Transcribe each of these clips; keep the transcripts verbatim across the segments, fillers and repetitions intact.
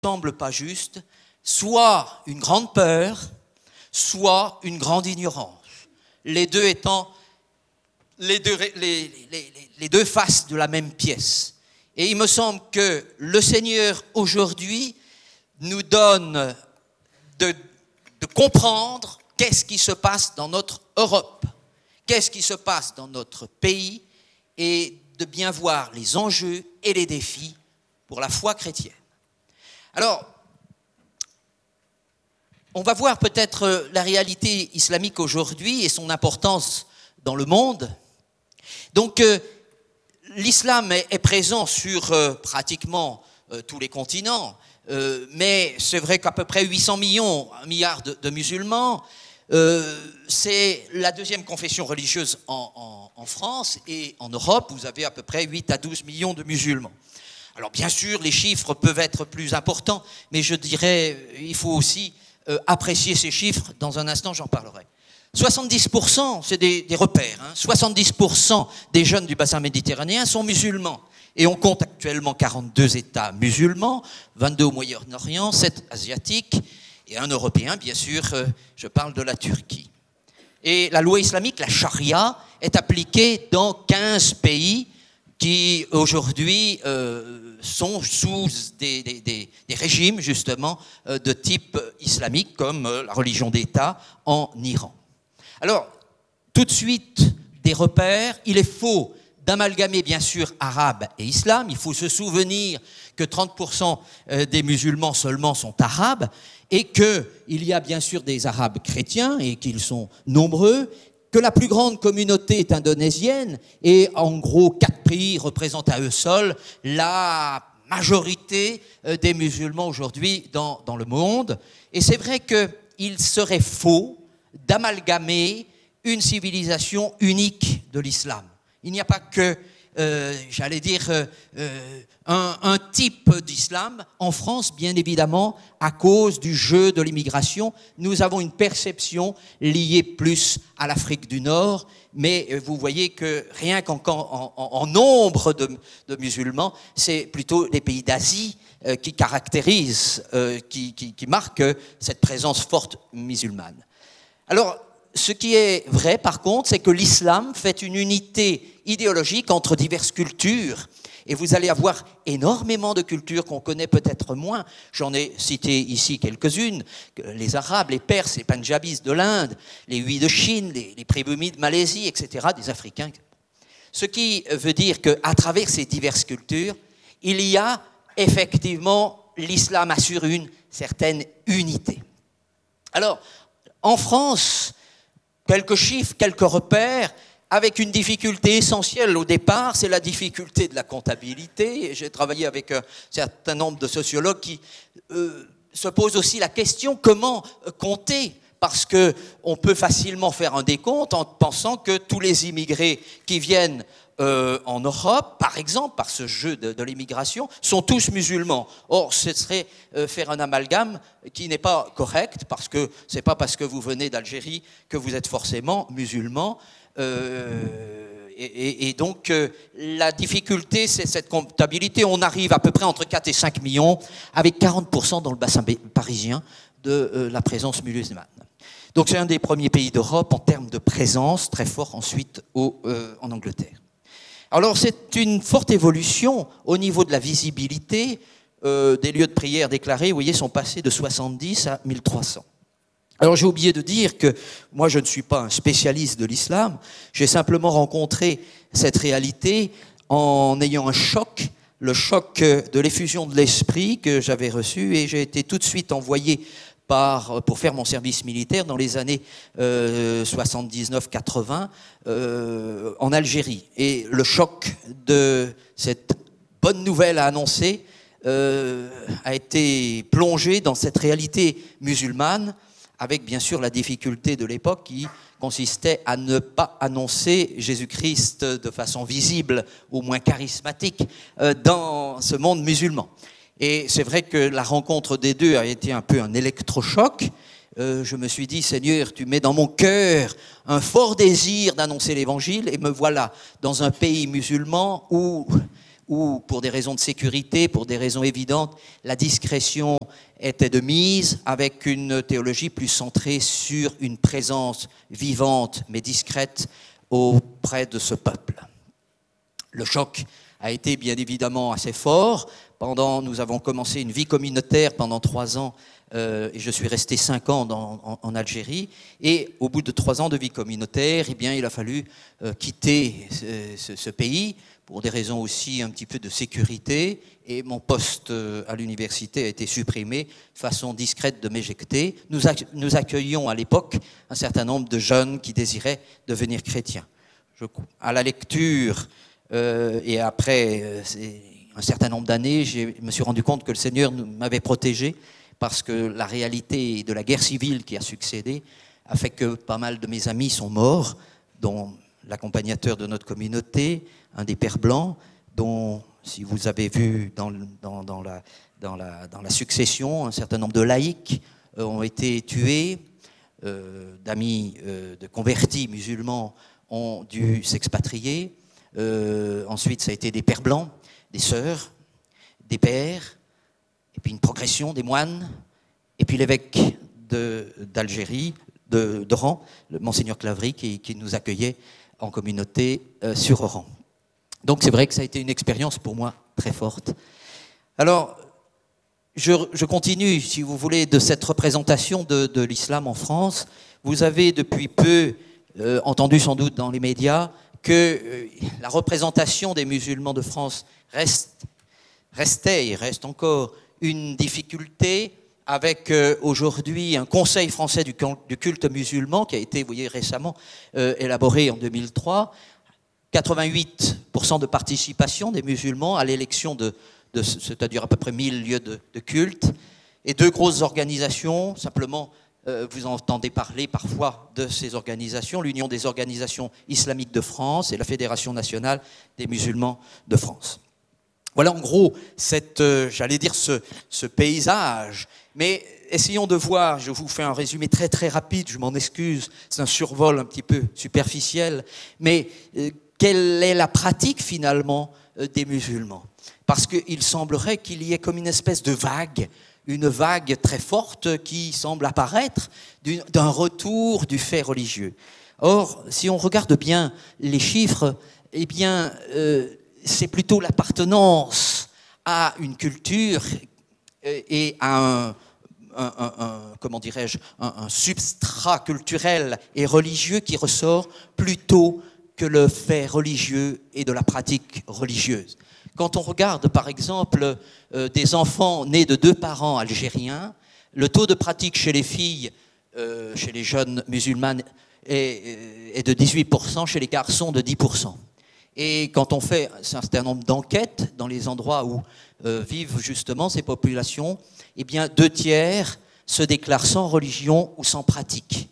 semble pas juste, soit une grande peur, soit une grande ignorance. Les deux étant les deux, les, les, les, les deux faces de la même pièce. Et il me semble que le Seigneur, aujourd'hui, nous donne de, de comprendre qu'est-ce qui se passe dans notre Europe, qu'est-ce qui se passe dans notre pays, et de bien voir les enjeux et les défis pour la foi chrétienne. Alors, on va voir peut-être la réalité islamique aujourd'hui et son importance dans le monde. Donc, euh, l'islam est, est présent sur euh, pratiquement euh, tous les continents, euh, mais c'est vrai qu'à peu près huit cents millions, un milliard de, de musulmans, euh, c'est la deuxième confession religieuse en, en, en France, et en Europe, vous avez à peu près huit à douze millions de musulmans. Alors bien sûr, les chiffres peuvent être plus importants, mais je dirais, il faut aussi euh, apprécier ces chiffres. Dans un instant, j'en parlerai. soixante-dix pour cent, c'est des, des repères, hein, soixante-dix pour cent des jeunes du bassin méditerranéen sont musulmans. Et on compte actuellement quarante-deux États musulmans, vingt-deux au Moyen-Orient, sept asiatiques, et un européen, bien sûr, euh, je parle de la Turquie. Et la loi islamique, la charia, est appliquée dans quinze pays qui, aujourd'hui, euh, sont sous des, des, des, des régimes, justement, euh, de type islamique, comme euh, la religion d'État en Iran. Alors, tout de suite, des repères. Il est faux d'amalgamer, bien sûr, arabe et islam. Il faut se souvenir que trente pour cent des musulmans seulement sont arabes, et qu'il y a bien sûr des arabes chrétiens, et qu'ils sont nombreux, que la plus grande communauté est indonésienne, et en gros, quatre pays représentent à eux seuls la majorité des musulmans aujourd'hui dans, dans le monde. Et c'est vrai qu'il serait faux d'amalgamer une civilisation unique de l'islam. Il n'y a pas que, euh, j'allais dire, euh, un, un type d'islam. En France, bien évidemment, à cause du jeu de l'immigration, nous avons une perception liée plus à l'Afrique du Nord, mais vous voyez que rien qu'en en, en, en nombre de, de musulmans, c'est plutôt les pays d'Asie euh, qui caractérisent, euh, qui, qui, qui marquent cette présence forte musulmane. Alors, ce qui est vrai, par contre, c'est que l'islam fait une unité idéologique entre diverses cultures. Et vous allez avoir énormément de cultures qu'on connaît peut-être moins. J'en ai cité ici quelques-unes. Les Arabes, les Perses, les Punjabis de l'Inde, les Hui de Chine, les, les Pribumi de Malaisie, et cetera, des Africains. Ce qui veut dire qu'à travers ces diverses cultures, il y a effectivement, l'islam assure une certaine unité. Alors, en France, quelques chiffres, quelques repères, avec une difficulté essentielle au départ, c'est la difficulté de la comptabilité. J'ai travaillé avec un certain nombre de sociologues qui euh, se posent aussi la question comment compter, parce qu'on peut facilement faire un décompte en pensant que tous les immigrés qui viennent euh, en Europe, par exemple, par ce jeu de, de l'immigration, sont tous musulmans. Or, ce serait euh, faire un amalgame qui n'est pas correct, parce que ce n'est pas parce que vous venez d'Algérie que vous êtes forcément musulman. Euh, et, et, et donc, euh, la difficulté, c'est cette comptabilité. On arrive à peu près entre quatre et cinq millions, avec quarante pour cent dans le bassin parisien de euh, la présence musulmane. Donc, c'est un des premiers pays d'Europe en termes de présence, très fort ensuite au, euh, en Angleterre. Alors, c'est une forte évolution au niveau de la visibilité. Euh, des lieux de prière déclarés, vous voyez, sont passés de soixante-dix à mille trois cents. Alors j'ai oublié de dire que moi je ne suis pas un spécialiste de l'islam, j'ai simplement rencontré cette réalité en ayant un choc, le choc de l'effusion de l'esprit que j'avais reçu, et j'ai été tout de suite envoyé par, pour faire mon service militaire dans les années euh, soixante-dix-neuf quatre-vingts euh, en Algérie. Et le choc de cette bonne nouvelle à annoncer euh, a été plongé dans cette réalité musulmane, avec bien sûr la difficulté de l'époque qui consistait à ne pas annoncer Jésus-Christ de façon visible, au moins charismatique, dans ce monde musulman. Et c'est vrai que la rencontre des deux a été un peu un électrochoc. Euh, je me suis dit, Seigneur, tu mets dans mon cœur un fort désir d'annoncer l'Évangile, et me voilà dans un pays musulman où, où, pour des raisons de sécurité, pour des raisons évidentes, la discrétion était de mise, avec une théologie plus centrée sur une présence vivante mais discrète auprès de ce peuple. Le choc a été bien évidemment assez fort. Pendant, nous avons commencé une vie communautaire pendant trois ans, euh, et je suis resté cinq ans dans, en, en Algérie. Et au bout de trois ans de vie communautaire, eh bien, il a fallu euh, quitter ce, ce, ce pays pour des raisons aussi un petit peu de sécurité. Et mon poste à l'université a été supprimé, façon discrète de m'éjecter. Nous, ac- nous accueillions à l'époque un certain nombre de jeunes qui désiraient devenir chrétiens. Je, à la lecture euh, et après euh, un certain nombre d'années, je me suis rendu compte que le Seigneur m'avait protégé, parce que la réalité de la guerre civile qui a succédé a fait que pas mal de mes amis sont morts, dont l'accompagnateur de notre communauté, un des pères blancs, dont, si vous avez vu dans, dans, dans, la, dans, la, dans la succession, un certain nombre de laïcs euh, ont été tués, euh, d'amis euh, de convertis musulmans ont dû s'expatrier, euh, ensuite ça a été des pères blancs, des sœurs, des pères, et puis une progression des moines, et puis l'évêque de, d'Algérie, de, d'Oran, le Monseigneur Claverie, qui, qui nous accueillait en communauté euh, sur Oran. Donc c'est vrai que ça a été une expérience pour moi très forte. Alors, je, je continue, si vous voulez, de cette représentation de, de l'islam en France. Vous avez depuis peu euh, entendu sans doute dans les médias que euh, la représentation des musulmans de France reste, restait et reste encore une difficulté, avec euh, aujourd'hui un conseil français du, du culte musulman qui a été, vous voyez, récemment euh, élaboré en deux mille trois. quatre-vingt-huit pour cent de participation des musulmans à l'élection de, de c'est-à-dire à peu près mille lieux de, de culte, et deux grosses organisations, simplement euh, vous entendez parler parfois de ces organisations, l'Union des organisations islamiques de France et la Fédération nationale des musulmans de France. Voilà en gros, cette, euh, j'allais dire ce, ce paysage, mais essayons de voir, je vous fais un résumé très très rapide, je m'en excuse, c'est un survol un petit peu superficiel, mais euh, quelle est la pratique finalement euh, des musulmans? Parce qu'il semblerait qu'il y ait comme une espèce de vague, une vague très forte qui semble apparaître d'une, d'un retour du fait religieux. Or, si on regarde bien les chiffres, eh bien... Euh, c'est plutôt l'appartenance à une culture et à un, un, un, un comment dirais-je, un, un substrat culturel et religieux qui ressort plutôt que le fait religieux et de la pratique religieuse. Quand on regarde, par exemple, euh, des enfants nés de deux parents algériens, le taux de pratique chez les filles, euh, chez les jeunes musulmanes, est, est de dix-huit pour cent, chez les garçons de dix pour cent. Et quand on fait un certain nombre d'enquêtes dans les endroits où euh, vivent justement ces populations, eh bien deux tiers se déclarent sans religion ou sans pratique.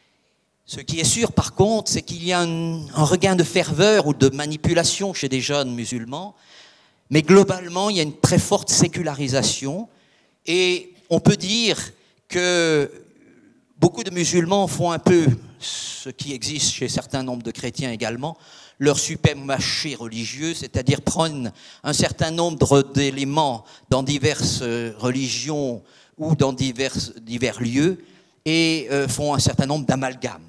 Ce qui est sûr par contre, c'est qu'il y a un, un regain de ferveur ou de manipulation chez des jeunes musulmans, mais globalement il y a une très forte sécularisation, et on peut dire que beaucoup de musulmans font un peu ce qui existe chez certains nombres de chrétiens également, leur supermarché religieux, c'est-à-dire prennent un certain nombre d'éléments dans diverses religions ou dans divers, divers lieux et euh, font un certain nombre d'amalgames.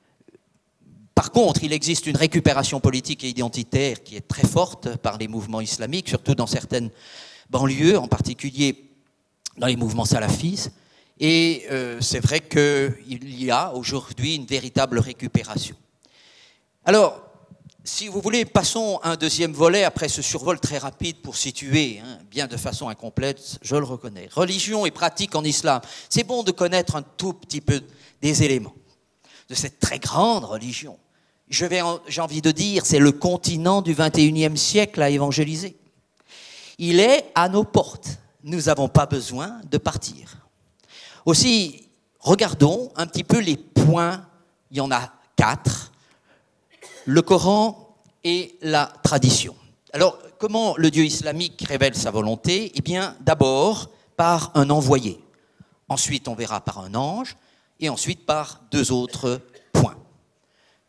Par contre, il existe une récupération politique et identitaire qui est très forte par les mouvements islamiques, surtout dans certaines banlieues, en particulier dans les mouvements salafistes. Et euh, c'est vrai qu'il y a aujourd'hui une véritable récupération. Alors, si vous voulez, passons à un deuxième volet après ce survol très rapide pour situer, hein, bien de façon incomplète, je le reconnais. Religion et pratique en islam. C'est bon de connaître un tout petit peu des éléments de cette très grande religion. Je vais, en, j'ai envie de dire, c'est le continent du vingt et unième siècle à évangéliser. Il est à nos portes. Nous n'avons pas besoin de partir. Aussi, regardons un petit peu les points. Il y en a quatre. Le Coran et la tradition. Alors, comment le Dieu islamique révèle sa volonté? Eh bien, d'abord par un envoyé. Ensuite, on verra par un ange. Et ensuite par deux autres points.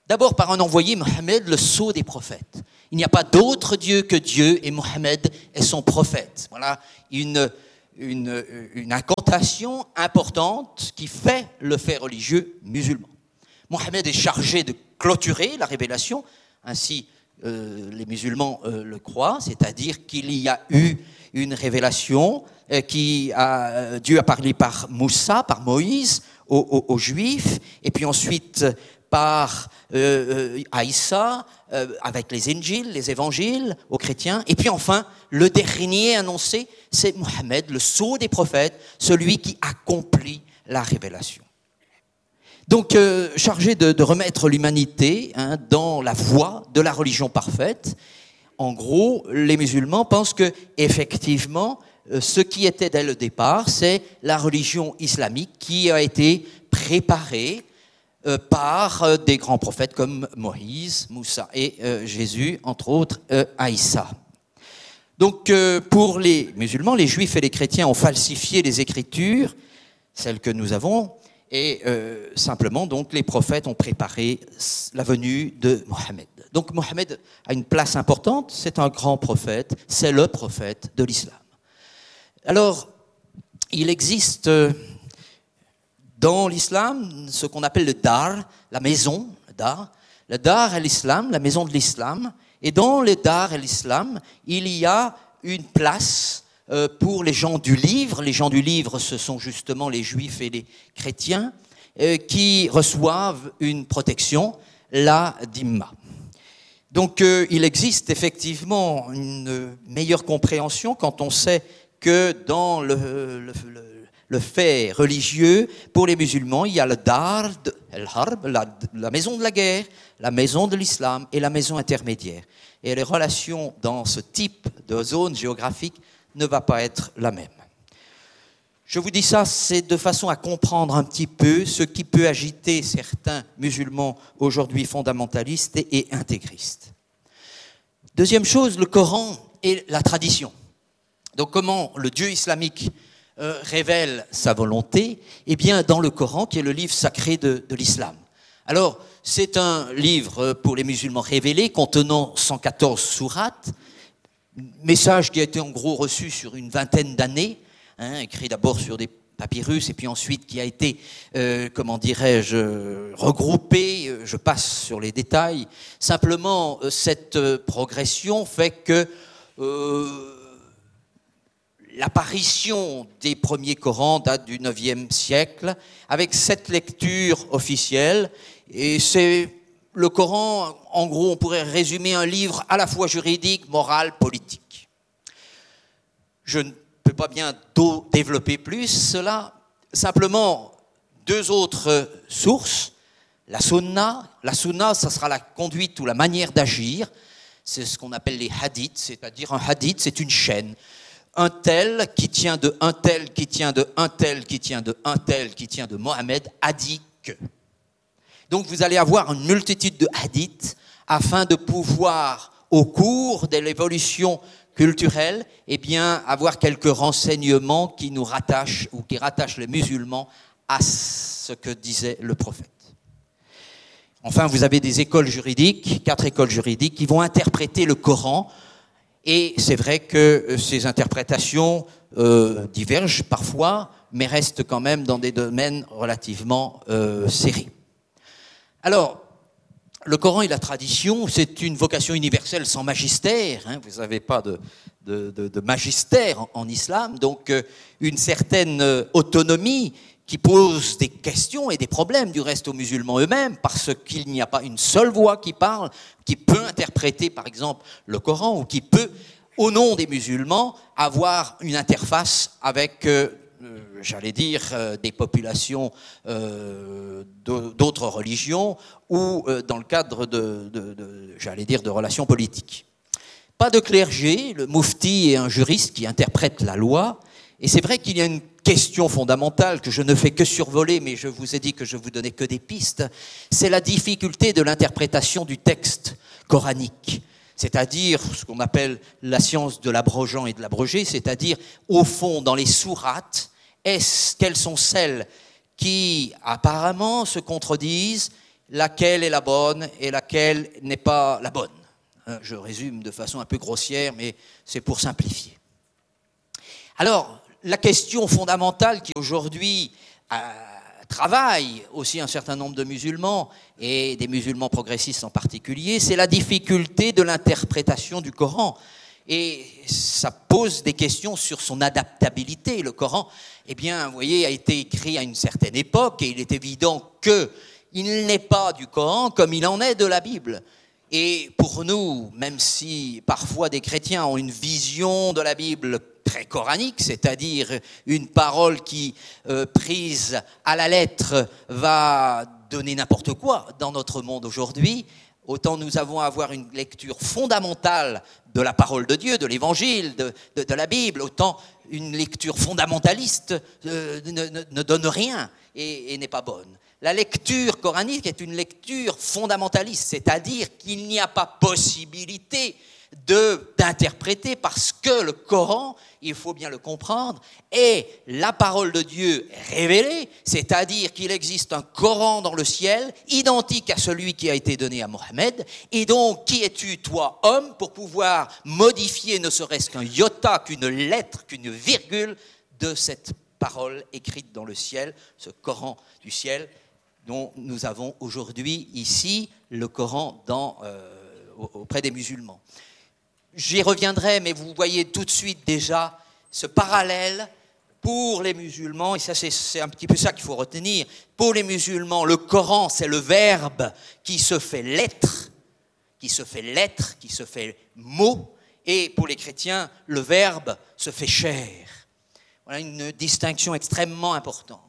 D'abord par un envoyé, Mohammed, le sceau des prophètes. Il n'y a pas d'autre Dieu que Dieu et Mohammed est son prophète. Voilà une, une, une incantation importante qui fait le fait religieux musulman. Mohammed est chargé de clôturer la révélation, ainsi euh, les musulmans euh, le croient, c'est-à-dire qu'il y a eu une révélation euh, qui a, Dieu a parlé par Moussa, par Moïse, aux, aux, aux Juifs, et puis ensuite par euh, Aïssa, euh, avec les Injils, les évangiles, aux chrétiens. Et puis enfin, le dernier annoncé, c'est Mohammed, le sceau des prophètes, celui qui accomplit la révélation. Donc, euh, chargé de, de remettre l'humanité hein, dans la voie de la religion parfaite, en gros, les musulmans pensent que, effectivement, euh, ce qui était dès le départ, c'est la religion islamique qui a été préparée euh, par euh, des grands prophètes comme Moïse, Moussa et euh, Jésus, entre autres, euh, Aïssa. Donc, euh, pour les musulmans, les juifs et les chrétiens ont falsifié les écritures, celles que nous avons, et euh, simplement, donc, les prophètes ont préparé la venue de Mohammed. Donc, Mohammed a une place importante, c'est un grand prophète, c'est le prophète de l'islam. Alors, il existe dans l'islam ce qu'on appelle le dar, la maison, le dar. Le dar est l'islam, la maison de l'islam. Et dans le dar et l'islam, il y a une place euh, pour les gens du livre. Les gens du livre, ce sont justement les juifs et les chrétiens euh, qui reçoivent une protection, la dhimma. Donc euh, il existe effectivement une meilleure compréhension quand on sait que dans le, le, le, le fait religieux, pour les musulmans, il y a le dar, el-harb, la, la maison de la guerre, la maison de l'islam et la maison intermédiaire. Et les relations dans ce type de zone géographique ne vont pas être la même. Je vous dis ça, c'est de façon à comprendre un petit peu ce qui peut agiter certains musulmans aujourd'hui fondamentalistes et, et intégristes. Deuxième chose, le Coran et la tradition. Donc comment le Dieu islamique euh, révèle sa volonté ? Eh bien dans le Coran, qui est le livre sacré de, de l'islam. Alors, c'est un livre pour les musulmans révélé contenant cent quatorze sourates, message qui a été en gros reçu sur une vingtaine d'années, hein, écrit d'abord sur des papyrus et puis ensuite qui a été, euh, comment dirais-je, regroupé. Je passe sur les détails. Simplement, cette progression fait que euh, l'apparition des premiers Corans date du neuvième siècle, avec cette lecture officielle. Et c'est le Coran, en gros, on pourrait résumer un livre à la fois juridique, moral, politique. Je ne peux pas bien développer plus cela. Simplement, deux autres sources. La sunna. La sunna, ça sera la conduite ou la manière d'agir. C'est ce qu'on appelle les hadiths, c'est-à-dire un hadith, c'est une chaîne. Un tel qui tient de un tel, qui tient de un tel, qui tient de un tel, qui tient de Mohammed, a dit que. Donc vous allez avoir une multitude de hadiths afin de pouvoir, au cours de l'évolution culturelle, eh bien, avoir quelques renseignements qui nous rattachent ou qui rattachent les musulmans à ce que disait le prophète. Enfin, vous avez des écoles juridiques, quatre écoles juridiques, qui vont interpréter le Coran. Et c'est vrai que ces interprétations euh, divergent parfois, mais restent quand même dans des domaines relativement euh, serrés. Alors, le Coran et la tradition, c'est une vocation universelle sans magistère. Hein, vous n'avez pas de, de, de, de magistère en, en islam, donc euh, une certaine euh, autonomie qui pose des questions et des problèmes du reste aux musulmans eux-mêmes, parce qu'il n'y a pas une seule voix qui parle, qui peut interpréter par exemple le Coran, ou qui peut, au nom des musulmans, avoir une interface avec, euh, euh, j'allais dire, euh, des populations euh, d'autres religions, ou euh, dans le cadre de, de, de, j'allais dire, de relations politiques. Pas de clergé, le mufti est un juriste qui interprète la loi, et c'est vrai qu'il y a une question fondamentale que je ne fais que survoler, mais je vous ai dit que je vous donnais que des pistes, c'est la difficulté de l'interprétation du texte coranique, c'est-à-dire ce qu'on appelle la science de l'abrogeant et de l'abrogé, c'est-à-dire au fond dans les sourates, est-ce quelles sont celles qui apparemment se contredisent laquelle est la bonne et laquelle n'est pas la bonne. Je résume de façon un peu grossière, mais c'est pour simplifier. Alors, la question fondamentale qui aujourd'hui euh, travaille aussi un certain nombre de musulmans, et des musulmans progressistes en particulier, c'est la difficulté de l'interprétation du Coran. Et ça pose des questions sur son adaptabilité. Le Coran, eh bien, vous voyez, a été écrit à une certaine époque, et il est évident qu'il n'est pas du Coran comme il en est de la Bible. Et pour nous, même si parfois des chrétiens ont une vision de la Bible très coranique, c'est-à-dire une parole qui, euh, prise à la lettre, va donner n'importe quoi dans notre monde aujourd'hui, autant nous avons à avoir une lecture fondamentale de la parole de Dieu, de l'Évangile, de, de, de la Bible, autant une lecture fondamentaliste euh, ne, ne, ne donne rien et, et n'est pas bonne. La lecture coranique est une lecture fondamentaliste, c'est-à-dire qu'il n'y a pas possibilité de, d'interpréter parce que le Coran, il faut bien le comprendre, est la parole de Dieu révélée, c'est-à-dire qu'il existe un Coran dans le ciel, identique à celui qui a été donné à Mohammed, et donc qui es-tu, toi, homme, pour pouvoir modifier ne serait-ce qu'un iota, qu'une lettre, qu'une virgule de cette parole écrite dans le ciel, ce Coran du ciel, dont nous avons aujourd'hui ici le Coran dans, euh, auprès des musulmans. J'y reviendrai, mais vous voyez tout de suite déjà ce parallèle pour les musulmans, et ça c'est, c'est un petit peu ça qu'il faut retenir. Pour les musulmans, le Coran, c'est le verbe qui se fait lettre, qui se fait lettre, qui se fait mot, et pour les chrétiens, le verbe se fait chair. Voilà une distinction extrêmement importante.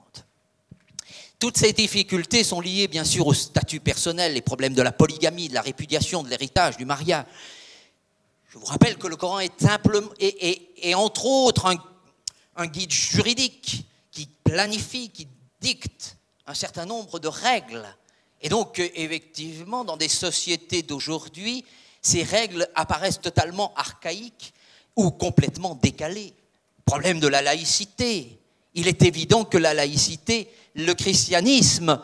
Toutes ces difficultés sont liées bien sûr au statut personnel, les problèmes de la polygamie, de la répudiation, de l'héritage, du mariage. Je vous rappelle que le Coran est, simplement, est, est, est entre autres un, un guide juridique qui planifie, qui dicte un certain nombre de règles. Et donc, effectivement, dans des sociétés d'aujourd'hui, ces règles apparaissent totalement archaïques ou complètement décalées. Problème de la laïcité. Il est évident que la laïcité, le christianisme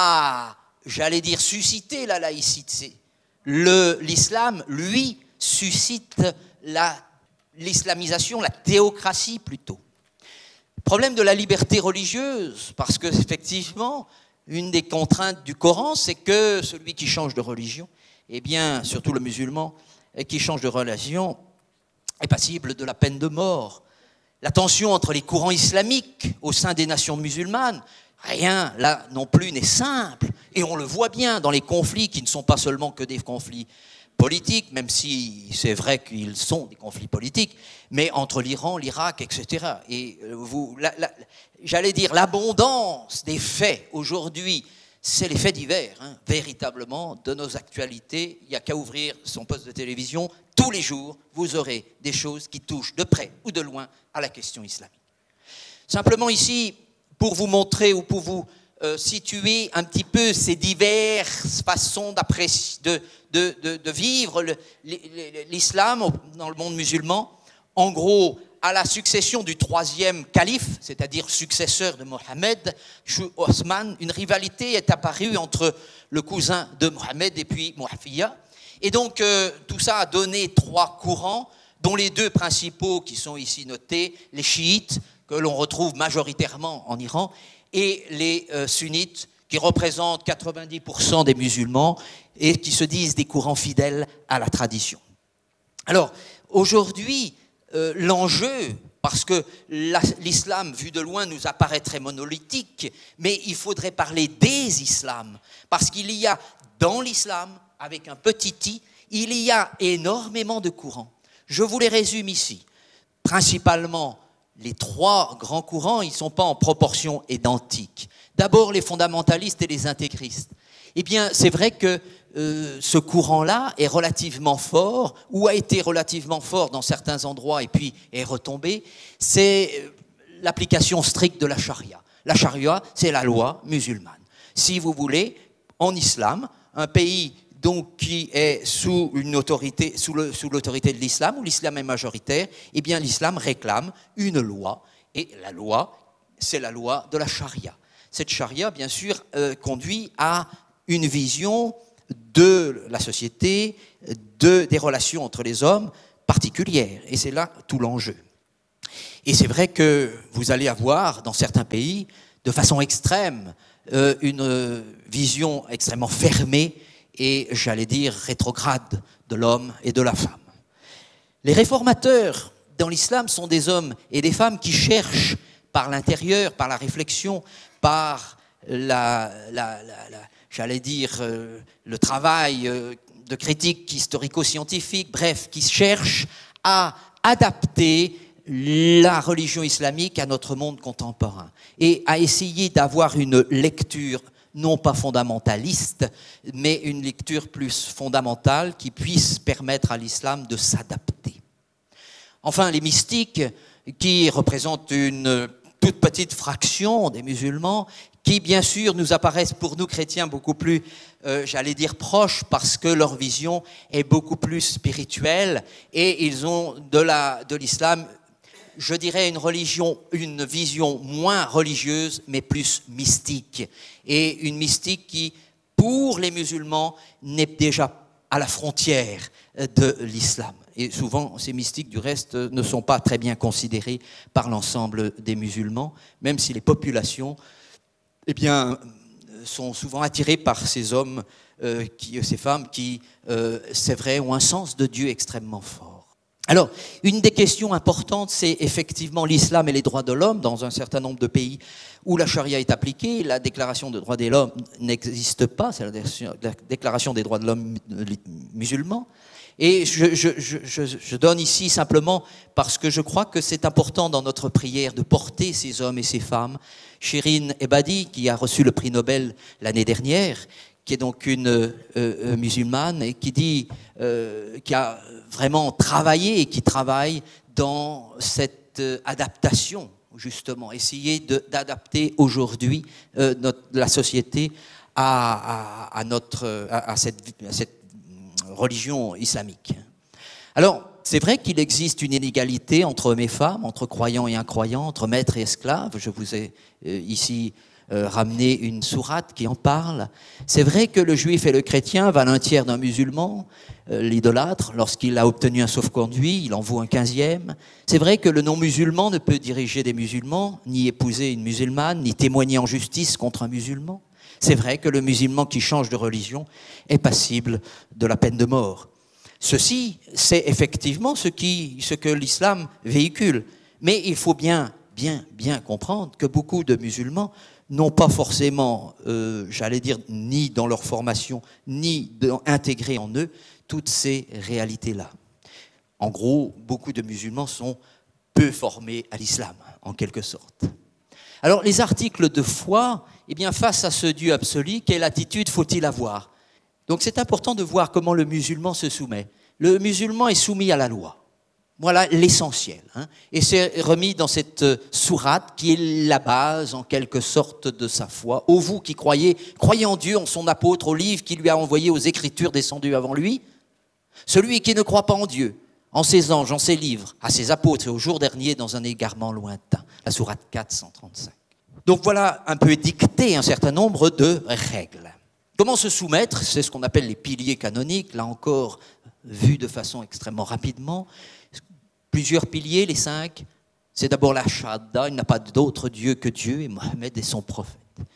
a, j'allais dire, suscité la laïcité. Le, l'islam, lui, suscite la, l'islamisation, la théocratie plutôt. Problème de la liberté religieuse, parce que effectivement, une des contraintes du Coran, c'est que celui qui change de religion, eh bien, surtout le musulman, qui change de religion, est passible de la peine de mort. La tension entre les courants islamiques au sein des nations musulmanes, rien là non plus n'est simple. Et on le voit bien dans les conflits qui ne sont pas seulement que des conflits politiques, même si c'est vrai qu'ils sont des conflits politiques, mais entre l'Iran, l'Irak, et cetera. Et vous, la, la, j'allais dire, l'abondance des faits aujourd'hui, c'est les faits divers, hein, véritablement, de nos actualités. Il n'y a qu'à ouvrir son poste de télévision. Tous les jours, vous aurez des choses qui touchent de près ou de loin à la question islamique. Simplement ici, pour vous montrer ou pour vous euh, situer un petit peu ces diverses façons d'apprécier, de, de, de, de vivre le, l'islam dans le monde musulman, en gros, à la succession du troisième calife, c'est-à-dire successeur de Mohammed, Othman, une rivalité est apparue entre le cousin de Mohammed et puis Muawiya. Et donc, euh, tout ça a donné trois courants, dont les deux principaux qui sont ici notés, les chiites, que l'on retrouve majoritairement en Iran, et les euh, sunnites, qui représentent quatre-vingt-dix pour cent des musulmans et qui se disent des courants fidèles à la tradition. Alors, aujourd'hui, euh, l'enjeu, parce que la, l'islam, vu de loin, nous apparaît très monolithique, mais il faudrait parler des islams, parce qu'il y a dans l'islam, avec un petit i, il y a énormément de courants. Je vous les résume ici. Principalement, les trois grands courants, ils ne sont pas en proportion identique. D'abord, les fondamentalistes et les intégristes. Eh bien, c'est vrai que euh, ce courant-là est relativement fort, ou a été relativement fort dans certains endroits et puis est retombé. C'est l'application stricte de la charia. La charia, c'est la loi musulmane. Si vous voulez, en islam, un pays donc qui est sous une autorité, sous, le, sous l'autorité de l'islam, où l'islam est majoritaire, eh bien l'islam réclame une loi, et la loi, c'est la loi de la charia. Cette charia, bien sûr, euh, conduit à une vision de la société, de, des relations entre les hommes particulières. Et c'est là tout l'enjeu. Et c'est vrai que vous allez avoir, dans certains pays, de façon extrême, euh, une euh, vision extrêmement fermée et, j'allais dire, rétrograde de l'homme et de la femme. Les réformateurs dans l'islam sont des hommes et des femmes qui cherchent par l'intérieur, par la réflexion, par la, la, la, la j'allais dire, euh, le travail euh, de critique historico-scientifique, bref, qui cherchent à adapter la religion islamique à notre monde contemporain et à essayer d'avoir une lecture non pas fondamentaliste, mais une lecture plus fondamentale qui puisse permettre à l'islam de s'adapter. Enfin, les mystiques, qui représentent une toute petite fraction des musulmans, qui bien sûr nous apparaissent pour nous chrétiens beaucoup plus, euh, j'allais dire, proches, parce que leur vision est beaucoup plus spirituelle et ils ont de, la, de l'islam, je dirais, une religion, une vision moins religieuse, mais plus mystique. Et une mystique qui, pour les musulmans, n'est déjà à la frontière de l'islam. Et souvent, ces mystiques, du reste, ne sont pas très bien considérés par l'ensemble des musulmans, même si les populations, eh bien, sont souvent attirées par ces hommes, euh, qui, ces femmes qui, euh, c'est vrai, ont un sens de Dieu extrêmement fort. Alors, une des questions importantes, c'est effectivement l'islam et les droits de l'homme. Dans un certain nombre de pays où la charia est appliquée, la déclaration des droits de l'homme n'existe pas, c'est la déclaration des droits de l'homme musulman. Et je, je, je, je donne ici simplement parce que je crois que c'est important dans notre prière de porter ces hommes et ces femmes. Shirin Ebadi, qui a reçu le prix Nobel l'année dernière, qui est donc une euh, euh, musulmane et qui dit, euh, qui a vraiment travaillé et qui travaille dans cette euh, adaptation, justement, essayer de, d'adapter aujourd'hui euh, notre, la société à, à, à, notre, à, à, cette, à cette religion islamique. Alors, c'est vrai qu'il existe une inégalité entre hommes et femmes, entre croyants et incroyants, entre maîtres et esclaves. Je vous ai euh, ici euh, ramené une sourate qui en parle. C'est vrai que le juif et le chrétien valent un tiers d'un musulman. Euh, l'idolâtre, lorsqu'il a obtenu un sauf-conduit, il en vaut un quinzième. C'est vrai que le non-musulman ne peut diriger des musulmans, ni épouser une musulmane, ni témoigner en justice contre un musulman. C'est vrai que le musulman qui change de religion est passible de la peine de mort. Ceci, c'est effectivement ce, qui, ce que l'islam véhicule. Mais il faut bien, bien, bien comprendre que beaucoup de musulmans n'ont pas forcément, euh, j'allais dire, ni dans leur formation, ni dans, intégré en eux toutes ces réalités-là. En gros, beaucoup de musulmans sont peu formés à l'islam, en quelque sorte. Alors, les articles de foi, eh bien, face à ce Dieu absolu, quelle attitude faut-il avoir ? Donc, c'est important de voir comment le musulman se soumet. Le musulman est soumis à la loi. Voilà l'essentiel. Hein. Et c'est remis dans cette sourate qui est la base, en quelque sorte, de sa foi. Ô vous qui croyez, croyez en Dieu, en son apôtre, au livre qu'il lui a envoyé, aux écritures descendues avant lui. Celui qui ne croit pas en Dieu, en ses anges, en ses livres, à ses apôtres et au jour dernier dans un égarement lointain. La sourate quatre cent trente-cinq. Donc voilà un peu dicté un certain nombre de règles. Comment se soumettre ? C'est ce qu'on appelle les piliers canoniques, là encore vu de façon extrêmement rapidement. Plusieurs piliers, les cinq. C'est d'abord la shahada, il n'a pas d'autre Dieu que Dieu et Mohammed est son prophète.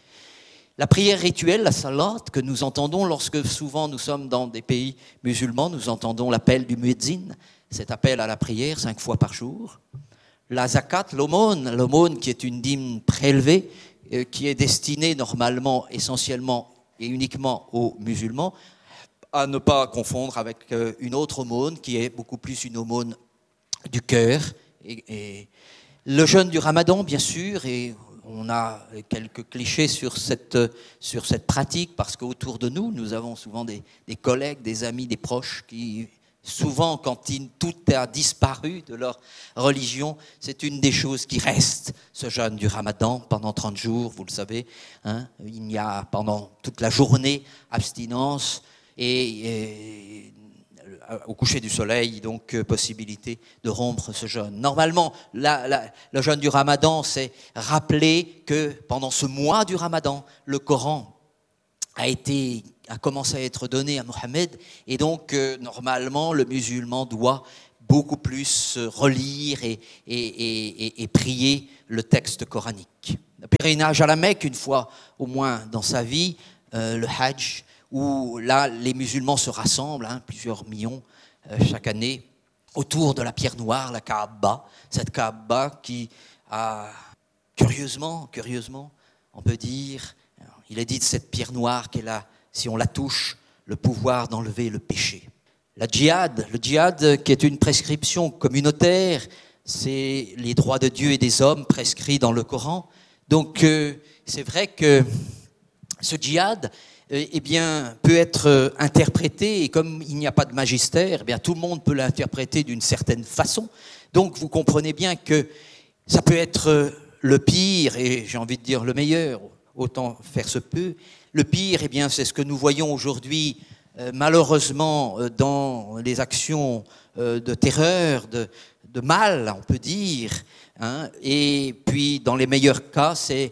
La prière rituelle, la salat, que nous entendons lorsque souvent nous sommes dans des pays musulmans, nous entendons l'appel du muezzin, cet appel à la prière cinq fois par jour. La zakat, l'aumône, l'aumône qui est une dîme prélevée, euh, qui est destinée normalement, essentiellement et uniquement aux musulmans, à ne pas confondre avec euh, une autre aumône qui est beaucoup plus une aumône du cœur. Et, et le jeûne du Ramadan, bien sûr, et on a quelques clichés sur cette, sur cette pratique parce qu'autour de nous, nous avons souvent des, des collègues, des amis, des proches qui, souvent, quand il, tout a disparu de leur religion, c'est une des choses qui reste, ce jeûne du Ramadan, pendant trente jours, vous le savez. Hein, il y a pendant toute la journée abstinence et, et au coucher du soleil, donc possibilité de rompre ce jeûne. Normalement, la, la, le jeûne du Ramadan, c'est rappeler que pendant ce mois du Ramadan, le Coran a été a commencé à être donné à Mohammed, et donc euh, normalement le musulman doit beaucoup plus relire et, et, et, et, et prier le texte coranique. Le pèlerinage à la Mecque, une fois au moins dans sa vie, euh, le Hajj, où là les musulmans se rassemblent, hein, plusieurs millions euh, chaque année, autour de la pierre noire, la Kaaba, cette Kaaba qui a curieusement, curieusement, on peut dire, il est dit de cette pierre noire qu'elle a, si on la touche, le pouvoir d'enlever le péché. La djihad, le djihad qui est une prescription communautaire, c'est les droits de Dieu et des hommes prescrits dans le Coran. Donc euh, c'est vrai que ce djihad euh, eh bien, peut être euh, interprété, et comme il n'y a pas de magistère, eh bien, tout le monde peut l'interpréter d'une certaine façon. Donc vous comprenez bien que ça peut être euh, le pire, et j'ai envie de dire le meilleur, autant faire se peut. Le pire, eh bien, c'est ce que nous voyons aujourd'hui, euh, malheureusement, euh, dans les actions euh, de terreur, de, de mal, on peut dire. Hein. Et puis, dans les meilleurs cas, c'est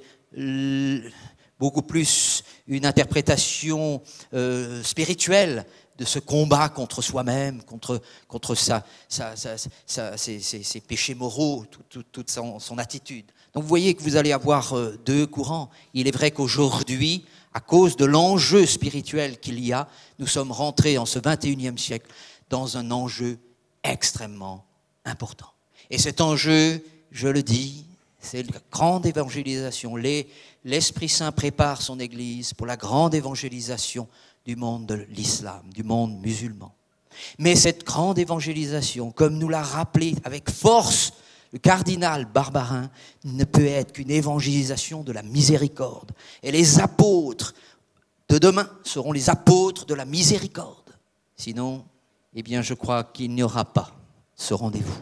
l- beaucoup plus une interprétation euh, spirituelle de ce combat contre soi-même, contre, contre sa, sa, sa, sa, ses, ses, ses péchés moraux, tout, tout, toute son, son attitude. Donc vous voyez que vous allez avoir euh, deux courants. Il est vrai qu'aujourd'hui, à cause de l'enjeu spirituel qu'il y a, nous sommes rentrés en ce vingt et unième siècle dans un enjeu extrêmement important. Et cet enjeu, je le dis, c'est la grande évangélisation. Les, L'Esprit Saint prépare son Église pour la grande évangélisation du monde de l'islam, du monde musulman. Mais cette grande évangélisation, comme nous l'a rappelé avec force le cardinal Barbarin, ne peut être qu'une évangélisation de la miséricorde. Et les apôtres de demain seront les apôtres de la miséricorde. Sinon, eh bien, je crois qu'il n'y aura pas ce rendez-vous.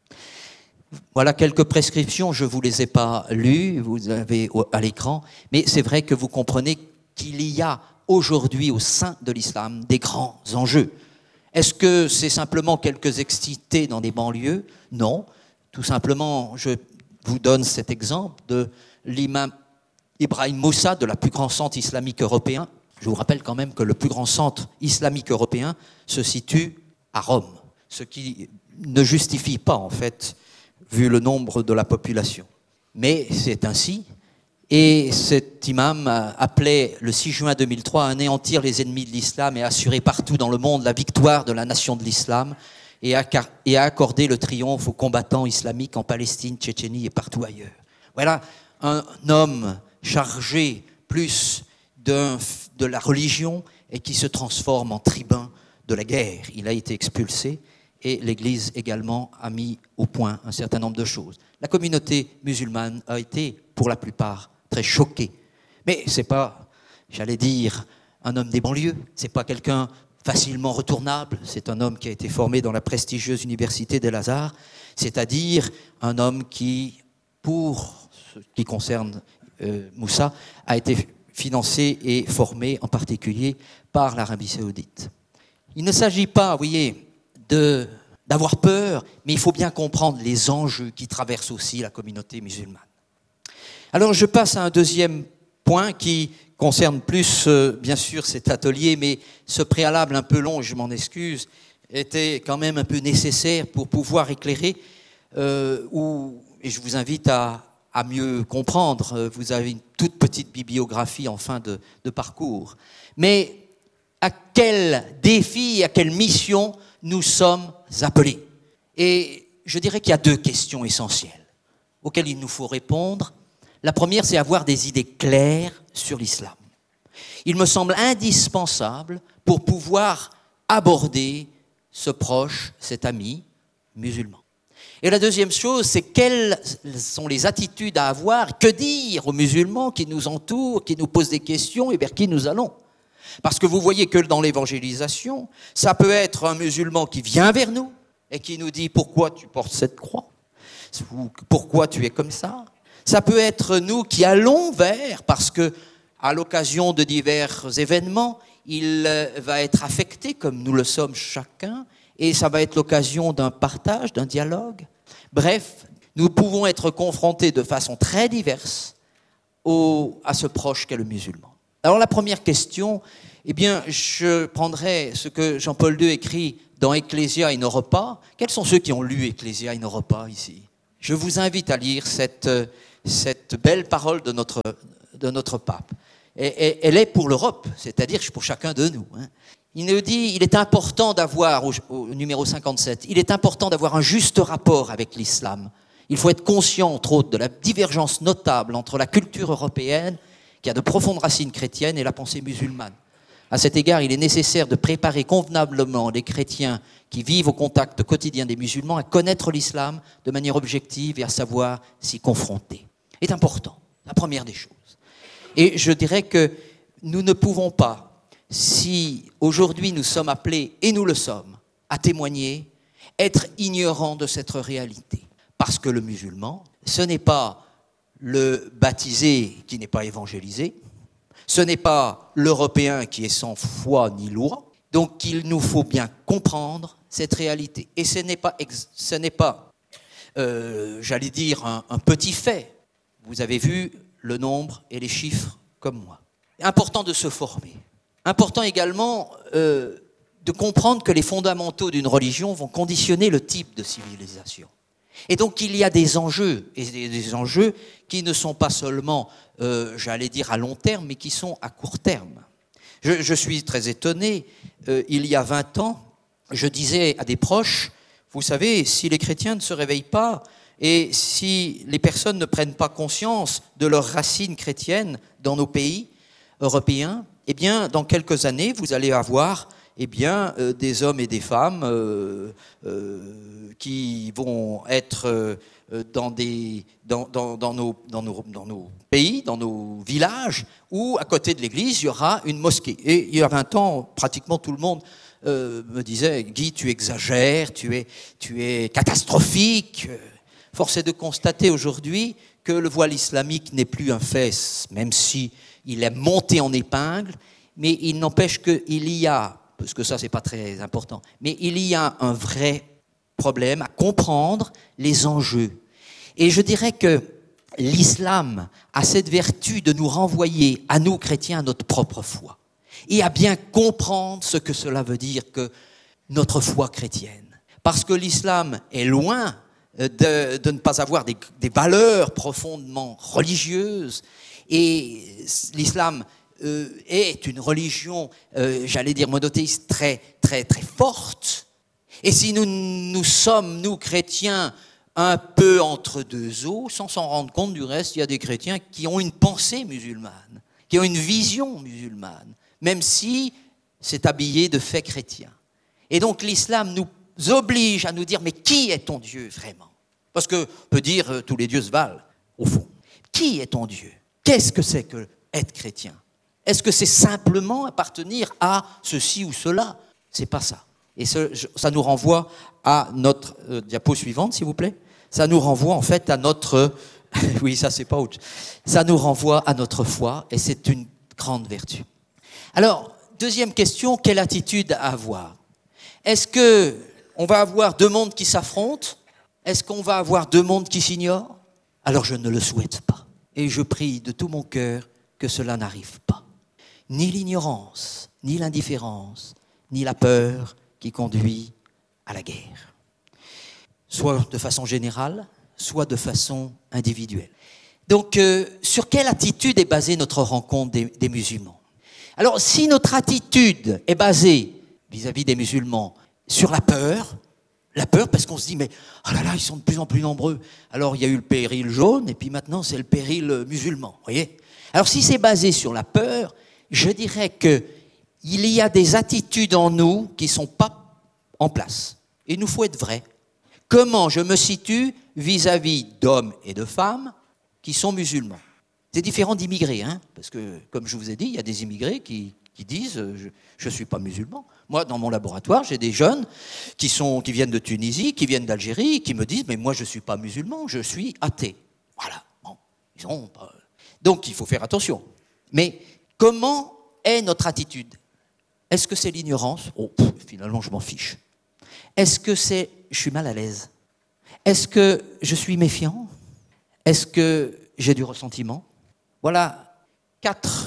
Voilà quelques prescriptions, je ne vous les ai pas lues, vous avez à l'écran, mais c'est vrai que vous comprenez qu'il y a aujourd'hui au sein de l'islam des grands enjeux. Est-ce que c'est simplement quelques excités dans des banlieues ? Non. Tout simplement, je vous donne cet exemple de l'imam Ibrahim Moussa, de la plus grand centre islamique européen. Je vous rappelle quand même que le plus grand centre islamique européen se situe à Rome, ce qui ne justifie pas, en fait, vu le nombre de la population. Mais c'est ainsi. Et cet imam appelait le six juin deux mille trois à anéantir les ennemis de l'islam et à assurer partout dans le monde la victoire de la nation de l'islam, et à accorder le triomphe aux combattants islamiques en Palestine, Tchétchénie et partout ailleurs. Voilà un homme chargé plus de la religion et qui se transforme en tribun de la guerre. Il a été expulsé et l'Église également a mis au point un certain nombre de choses. La communauté musulmane a été, pour la plupart, très choquée. Mais ce n'est pas, j'allais dire, un homme des banlieues, ce n'est pas quelqu'un facilement retournable, c'est un homme qui a été formé dans la prestigieuse université d'El-Azhar, c'est-à-dire un homme qui, pour ce qui concerne euh, Moussa, a été financé et formé en particulier par l'Arabie saoudite. Il ne s'agit pas, vous voyez, de, d'avoir peur, mais il faut bien comprendre les enjeux qui traversent aussi la communauté musulmane. Alors je passe à un deuxième point qui concerne plus, euh, bien sûr, cet atelier, mais ce préalable un peu long, je m'en excuse, était quand même un peu nécessaire pour pouvoir éclairer, euh, où, et je vous invite à, à mieux comprendre. Vous avez une toute petite bibliographie en fin de, de parcours. Mais à quel défi, à quelle mission nous sommes appelés? Et je dirais qu'il y a deux questions essentielles auxquelles il nous faut répondre. La première, c'est avoir des idées claires sur l'islam. Il me semble indispensable pour pouvoir aborder ce proche, cet ami musulman. Et la deuxième chose, c'est quelles sont les attitudes à avoir, que dire aux musulmans qui nous entourent, qui nous posent des questions et vers qui nous allons. Parce que vous voyez que dans l'évangélisation, ça peut être un musulman qui vient vers nous et qui nous dit « Pourquoi tu portes cette croix ?» ou « Pourquoi tu es comme ça ?» Ça peut être nous qui allons vers, parce que à l'occasion de divers événements, il va être affecté comme nous le sommes chacun, et ça va être l'occasion d'un partage, d'un dialogue. Bref, nous pouvons être confrontés de façon très diverse au, à ce proche qu'est le musulman. Alors la première question, eh bien, je prendrai ce que Jean-Paul deux écrit dans Ecclesia in Europa. Quels sont ceux qui ont lu Ecclesia in Europa ici? Je vous invite à lire cette, cette belle parole de notre, de notre pape. Et, et, elle est pour l'Europe, c'est-à-dire pour chacun de nous. Hein. Il nous dit, il est important d'avoir, au, au numéro cinquante-sept, il est important d'avoir un juste rapport avec l'islam. Il faut être conscient, entre autres, de la divergence notable entre la culture européenne, qui a de profondes racines chrétiennes, et la pensée musulmane. À cet égard, il est nécessaire de préparer convenablement les chrétiens qui vivent au contact quotidien des musulmans à connaître l'islam de manière objective et à savoir s'y confronter. C'est important, la première des choses. Et je dirais que nous ne pouvons pas, si aujourd'hui nous sommes appelés, et nous le sommes, à témoigner, être ignorants de cette réalité. Parce que le musulman, ce n'est pas le baptisé qui n'est pas évangélisé, ce n'est pas l'Européen qui est sans foi ni loi, donc il nous faut bien comprendre cette réalité. Et ce n'est pas, ce n'est pas euh, j'allais dire, un, un petit fait. Vous avez vu le nombre et les chiffres comme moi. Important de se former. Important également euh, de comprendre que les fondamentaux d'une religion vont conditionner le type de civilisation. Et donc il y a des enjeux, et des, des enjeux qui ne sont pas seulement, euh, j'allais dire, à long terme, mais qui sont à court terme. Je, je suis très étonné, euh, il y a vingt ans, je disais à des proches, vous savez, si les chrétiens ne se réveillent pas, et si les personnes ne prennent pas conscience de leurs racines chrétiennes dans nos pays européens, eh bien, dans quelques années, vous allez avoir eh bien, euh, des hommes et des femmes euh, euh, qui vont être euh, dans, des, dans, dans, dans, nos, dans, nos, dans nos pays, dans nos villages, où à côté de l'église, il y aura une mosquée. Et il y a vingt ans, pratiquement tout le monde euh, me disait « Guy, tu exagères, tu es, tu es catastrophique ». Force est de constater aujourd'hui que le voile islamique n'est plus un fait, même si il est monté en épingle, mais il n'empêche qu'il y a, parce que ça c'est pas très important, mais il y a un vrai problème à comprendre les enjeux. Et je dirais que l'islam a cette vertu de nous renvoyer, à nous chrétiens, à notre propre foi, et à bien comprendre ce que cela veut dire que notre foi chrétienne. Parce que l'islam est loin de, de ne pas avoir des, des valeurs profondément religieuses, et l'islam euh, est une religion, euh, j'allais dire monothéiste, très, très, très forte. Et si nous, nous sommes, nous chrétiens, un peu entre deux eaux, sans s'en rendre compte du reste, il y a des chrétiens qui ont une pensée musulmane, qui ont une vision musulmane, même si c'est habillé de faits chrétiens. Et donc l'islam nous oblige à nous dire, mais qui est ton Dieu vraiment? Parce qu'on peut dire, euh, tous les dieux se valent, au fond. Qui est ton Dieu? Qu'est-ce que c'est que être chrétien? Est-ce que c'est simplement appartenir à ceci ou cela? C'est pas ça. Et ce, ça nous renvoie à notre euh, diapo suivante, s'il vous plaît. Ça nous renvoie en fait à notre... oui, ça c'est pas autre. Ça nous renvoie à notre foi, et c'est une grande vertu. Alors, deuxième question, quelle attitude à avoir? Est-ce que on va avoir deux mondes qui s'affrontent? Est-ce qu'on va avoir deux mondes qui s'ignorent? Alors je ne le souhaite pas. Et je prie de tout mon cœur que cela n'arrive pas. Ni l'ignorance, ni l'indifférence, ni la peur qui conduit à la guerre. Soit de façon générale, soit de façon individuelle. Donc, euh, sur quelle attitude est basée notre rencontre des, des musulmans? Alors, si notre attitude est basée vis-à-vis des musulmans sur la peur, la peur parce qu'on se dit, mais oh là là, ils sont de plus en plus nombreux. Alors, il y a eu le péril jaune, et puis maintenant, c'est le péril musulman, voyez? Alors, si c'est basé sur la peur, je dirais qu'il y a des attitudes en nous qui ne sont pas en place. Il nous faut être vrai. Comment je me situe vis-à-vis d'hommes et de femmes qui sont musulmans? C'est différent d'immigrés, hein, parce que, comme je vous ai dit, il y a des immigrés qui, qui disent euh, « je ne suis pas musulman ». Moi, dans mon laboratoire, j'ai des jeunes qui, sont, qui viennent de Tunisie, qui viennent d'Algérie, qui me disent « mais moi, je ne suis pas musulman, je suis athée ». Voilà. Bon, ils ont pas... Donc, il faut faire attention. Mais comment est notre attitude? Est-ce que c'est l'ignorance? Oh, pff, finalement, je m'en fiche. Est-ce que c'est « je suis mal à l'aise » ? Est-ce que je suis méfiant? Est-ce que j'ai du ressentiment? Voilà quatre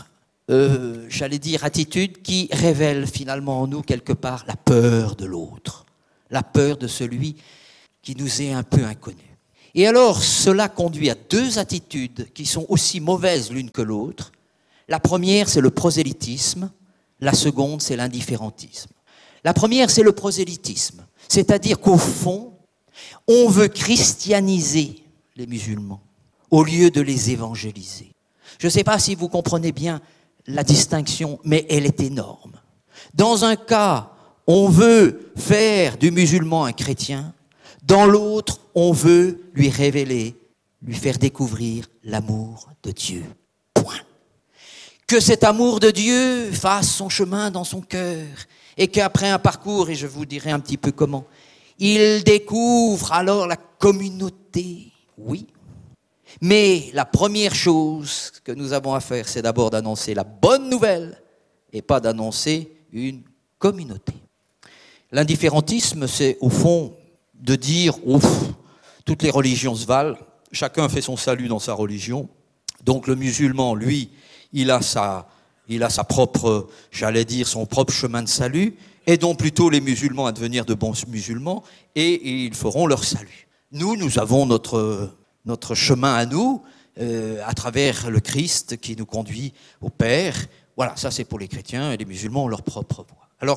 euh, j'allais dire, attitude qui révèle finalement en nous quelque part la peur de l'autre, la peur de celui qui nous est un peu inconnu. Et alors, cela conduit à deux attitudes qui sont aussi mauvaises l'une que l'autre. La première, c'est le prosélytisme. La seconde, c'est l'indifférentisme. La première, c'est le prosélytisme. C'est-à-dire qu'au fond, on veut christianiser les musulmans au lieu de les évangéliser. Je ne sais pas si vous comprenez bien la distinction, mais elle est énorme. Dans un cas, on veut faire du musulman un chrétien. Dans l'autre, on veut lui révéler, lui faire découvrir l'amour de Dieu. Point. Que cet amour de Dieu fasse son chemin dans son cœur et qu'après un parcours, et je vous dirai un petit peu comment, il découvre alors la communauté. Oui. Mais la première chose que nous avons à faire, c'est d'abord d'annoncer la bonne nouvelle et pas d'annoncer une communauté. L'indifférentisme, c'est au fond de dire « ouf, toutes les religions se valent, chacun fait son salut dans sa religion, donc le musulman, lui, il a sa, il a sa propre, j'allais dire, son propre chemin de salut, aidons plutôt les musulmans à devenir de bons musulmans et, et ils feront leur salut. Nous, nous avons notre, notre chemin à nous, euh, à travers le Christ qui nous conduit au Père. Voilà, ça c'est pour les chrétiens et les musulmans ont leur propre voie. Alors,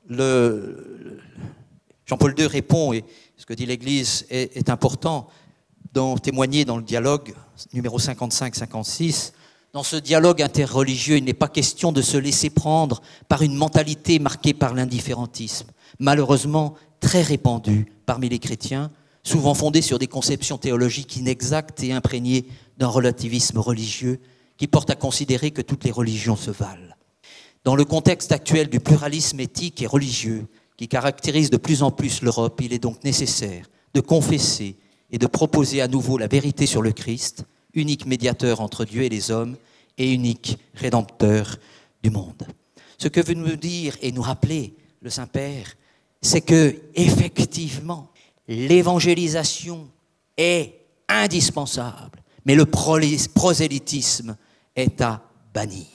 le, Jean-Paul deux répond, et ce que dit l'Église est, est important, dans, témoigner dans le dialogue numéro cinquante-cinq cinquante-six. Dans ce dialogue interreligieux, il n'est pas question de se laisser prendre par une mentalité marquée par l'indifférentisme, malheureusement très répandue parmi les chrétiens, souvent fondée sur des conceptions théologiques inexactes et imprégnées d'un relativisme religieux qui porte à considérer que toutes les religions se valent. Dans le contexte actuel du pluralisme éthique et religieux qui caractérise de plus en plus l'Europe, il est donc nécessaire de confesser et de proposer à nouveau la vérité sur le Christ, unique médiateur entre Dieu et les hommes et unique rédempteur du monde. Ce que veut nous dire et nous rappeler le Saint-Père, c'est que effectivement, l'évangélisation est indispensable, mais le prosélytisme est à bannir.